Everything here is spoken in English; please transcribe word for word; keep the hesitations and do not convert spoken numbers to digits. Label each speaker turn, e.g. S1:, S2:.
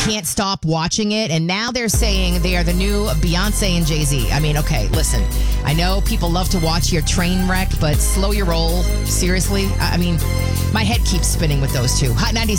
S1: can't stop watching it. And now they're saying they are the new Beyonce and Jay-Z. I mean, okay, listen. I know people love to watch your train wreck, but slow your roll. Seriously? I I mean, my head keeps spinning with those two. Hot ninety-seven.